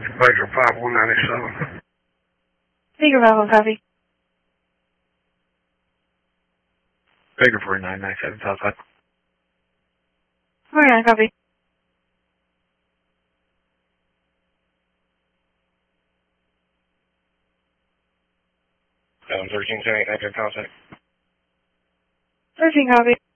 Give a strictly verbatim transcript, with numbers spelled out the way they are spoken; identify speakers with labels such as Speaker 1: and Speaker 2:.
Speaker 1: Baker five one ninety-seven.
Speaker 2: Baker five one copy.
Speaker 1: Baker four nine nine seven Southside.
Speaker 2: four nine copy.
Speaker 1: Um, thirteen seventy nine Southside.
Speaker 2: thirteen copy.